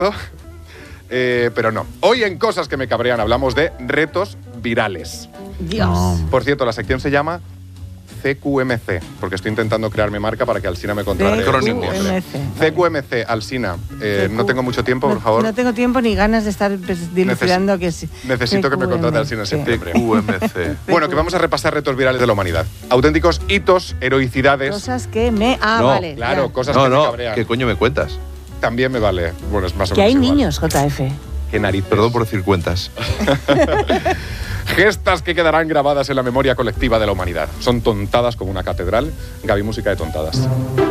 pero no. Hoy en Cosas que me cabrean hablamos de retos virales. Dios. No. Por cierto, la sección se llama CQMC, porque estoy intentando crear mi marca para que Alsina me contrate. CQMC, Alsina. No tengo mucho tiempo, por favor. No tengo tiempo ni ganas de estar dilucidando que sí. Necesito que me contrate Alsina en septiembre. CQMC. Bueno, que vamos a repasar retos virales de la humanidad. Auténticos hitos, heroicidades. Cosas que me... No, vale. Claro, ya. cosas que me cabrean. ¿qué coño me cuentas? También me vale. Bueno, es más o Que menos hay igual. niños, JF. Qué nariz. Perdón por decir cuentas. Gestas que quedarán grabadas en la memoria colectiva de la humanidad. Son tontadas como una catedral. Gaby, música de tontadas.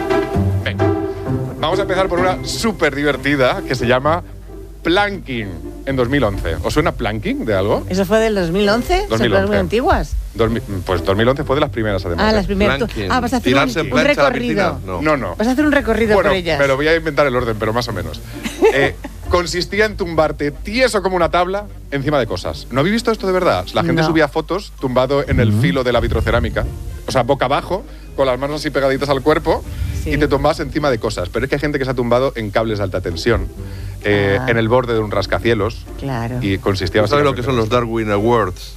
Venga. Vamos a empezar por una súper divertida que se llama Planking en 2011. ¿Os suena Planking de algo? ¿Eso fue del 2011? ¿Son 2011. cosas muy antiguas? Pues 2011 fue de las primeras, además. Ah, las primeras. Planking. Vas a hacer ¿Tirarse en un plancha a la recorrido. piscina? No. Vas a hacer un recorrido Bueno, por ellas. me lo voy a inventar el orden, pero más o menos. Consistía en tumbarte tieso como una tabla encima de cosas. ¿No habéis visto esto de verdad? La gente No. subía fotos tumbado en el filo de la vitrocerámica. O sea, boca abajo, con las manos así pegaditas al cuerpo, Sí. y te tumbas encima de cosas. Pero es que hay gente que se ha tumbado en cables de alta tensión, en el borde de un rascacielos. Claro. Y consistía ¿Sabes lo que básicamente son los Darwin Awards?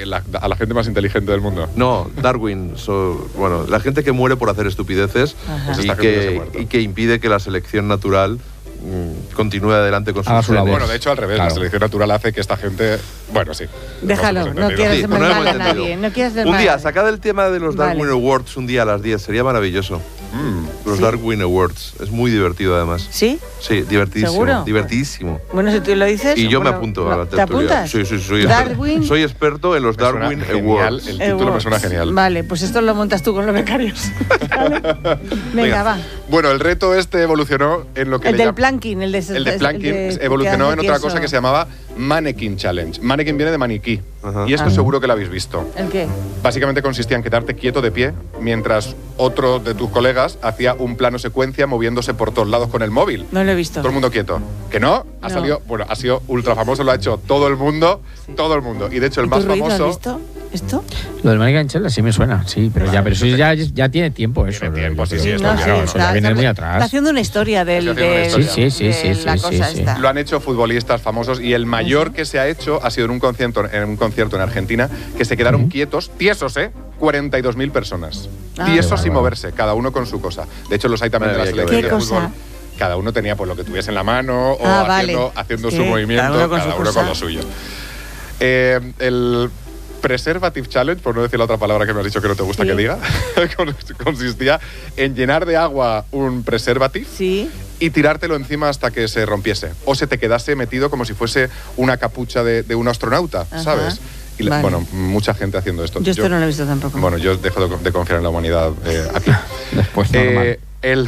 a la gente más inteligente del mundo. No, Darwin. Bueno, la gente que muere por hacer estupideces Ajá. Pues esta gente no se ha muerto. y que impide que la selección natural continúe adelante con sus Haga su labor. genes. Bueno, de hecho, al revés. Claro. La selección natural hace que esta gente... Bueno, sí. Déjalo, Nos no hemos quieres entendido. hacer Bueno, mal no a hemos entendido. nadie. No quieres hacer Un mal. día, sacad el tema de los Darwin Vale. Awards un día a las 10. Sería maravilloso. Los Sí. Darwin Awards. Es muy divertido, además. ¿Sí? Sí, divertidísimo. ¿Seguro? Divertidísimo. Bueno, si tú lo dices... Y yo me bueno, apunto a la ¿Te tertulia. apuntas? Sí, soy Darwin. experto. Soy experto en los Me suena Darwin genial, Awards. el título me suena genial. Vale, pues esto lo montas tú con los becarios. ¿Vale? Venga, va. Bueno, el reto este evolucionó en lo que El le del llaman- planking, el de... El de planking evolucionó en otra cosa que se llamaba Mannequin Challenge. Mannequin viene de maniquí. Ajá. Y esto Ah. seguro que lo habéis visto. ¿El qué? Básicamente consistía en quedarte quieto de pie mientras otro de tus colegas hacía un plano secuencia moviéndose por todos lados con el móvil. No lo he visto. Todo el mundo quieto. ¿Que no? Ha No. salido, bueno, ha sido ultra famoso, lo ha hecho todo el mundo, todo el mundo. Y de hecho el ¿Y tú, más Ruiz, lo has famoso... visto? ¿Esto? Lo del Mannequin Challenge sí me suena, sí, pero ya, pero eso ya tiene tiempo eso. Tiene tiempo, sí, Yo sí, creo. esto No, claro, eso ya viene muy Está atrás. haciendo una historia del... Está haciendo una del- historia. Sí, de la cosa sí. esta. Lo han hecho futbolistas famosos y el mayor que se ha hecho ha sido en un concierto en Argentina que se quedaron quietos, tiesos, 42.000 personas. Ah. Tiesos Qué sin bárbaro. moverse, cada uno con su cosa. De hecho, los hay también de la Madre mía, selección ¿Qué de fútbol. cosa? Cada uno tenía pues lo que tuviese en la mano o Ah, vale. haciendo Es su que movimiento, cada uno con su cada uno cosa. con lo suyo. El Preservative Challenge, por no decir la otra palabra que me has dicho que no te gusta Sí. que diga, consistía en llenar de agua un preservative Sí. y tirártelo encima hasta que se rompiese o se te quedase metido como si fuese una capucha de un astronauta, Ajá. ¿sabes? Y Vale. bueno, mucha gente haciendo esto. Yo esto no lo he visto tampoco. Bueno, yo dejo de confiar en la humanidad aquí. Después normal.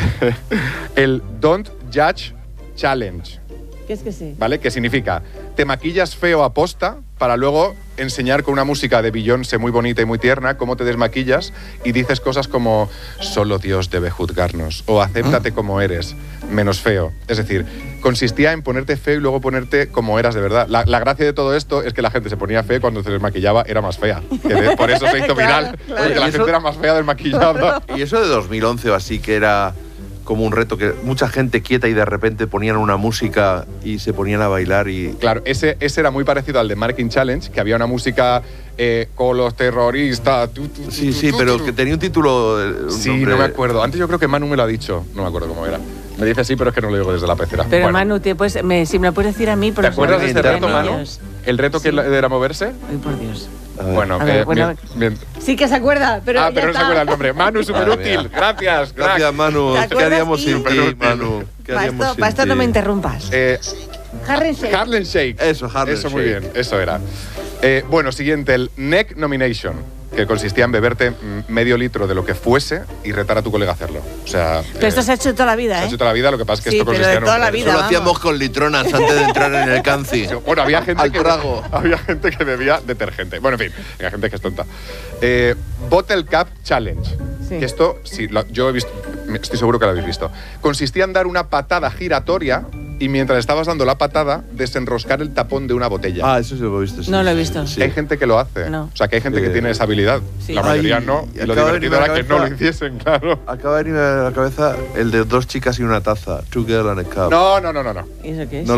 El Don't Judge Challenge, ¿Qué es que sí? ¿vale? Que significa, te maquillas feo a posta para luego enseñar con una música de Beyoncé muy bonita y muy tierna cómo te desmaquillas y dices cosas como solo Dios debe juzgarnos o acéptate como eres, menos feo. Es decir, consistía en ponerte feo y luego ponerte como eras de verdad. La gracia de todo esto es que la gente se ponía fea y cuando se desmaquillaba era más fea. Por eso se hizo Claro, viral, claro. porque la ¿Y eso? gente era más fea del maquillado. Y eso de 2011 o así, que era como un reto, que mucha gente quieta y de repente ponían una música y se ponían a bailar y... Claro, ese era muy parecido al de Mannequin Challenge, que había una música con los terroristas. Sí, pero que tenía un título... un Sí, nombre- no me acuerdo. Antes yo creo que Manu me lo ha dicho. No me acuerdo cómo era. Me dice sí, pero es que no lo digo desde la pecera. Pero Bueno, Manu, si me lo puedes decir a mí... ¿te acuerdas de este reto, Manu? Dios. ¿El reto que Sí. era moverse? Ay, por Dios. A ver. Bueno, A ver, bueno, bien. Sí que se acuerda, pero ya Pero no se está. acuerda el nombre. Manu, súper Madre útil. mía. Gracias, crack. Gracias, Manu. ¿Te ¿Qué acuerdas? haríamos Y- sin ti, Manu? ¿Qué Para haríamos esto, sin para esto no ti? me interrumpas. Harlem Shake. Eso, Harlem Eso, muy Shake. bien. Eso era. Bueno, siguiente, el Neck Nomination, que consistía en beberte medio litro de lo que fuese y retar a tu colega a hacerlo. O sea... Pero esto se ha hecho toda la vida, se ha ¿eh? hecho toda la vida, lo que pasa es que Sí, esto pero consistía de en toda un- la vida. Eso lo vamos. hacíamos con litronas antes de entrar en el canci. Bueno, había gente, Al trago. había gente que bebía detergente. Bueno, en fin, había gente que es tonta. Bottle Cap Challenge. Sí. Que esto, sí, yo he visto, estoy seguro que lo habéis visto. Consistía en dar una patada giratoria y mientras estabas dando la patada, desenroscar el tapón de una botella. Ah, eso sí lo he visto. sí, No lo he sí, visto. sí. Hay gente que lo hace. No. O sea, que hay gente que Sí. tiene esa habilidad. Sí. La mayoría Ay, no. Y lo acaba de divertido era venirme a que la no lo cabeza. hiciesen, claro. Acaba de venirme a la cabeza el de dos chicas y una taza. Two girls and a cup. No. ¿Y eso qué es? No